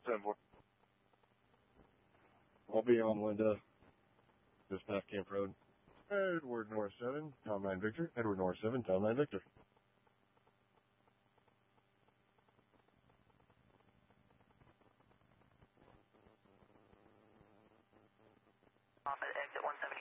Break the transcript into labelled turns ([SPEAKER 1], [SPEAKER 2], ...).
[SPEAKER 1] 10-4. I'll be on Linda. Just past Camp Road. Edward North 7, Tom 9 Victor. Edward North 7, Tom 9 Victor.
[SPEAKER 2] Off at exit 170.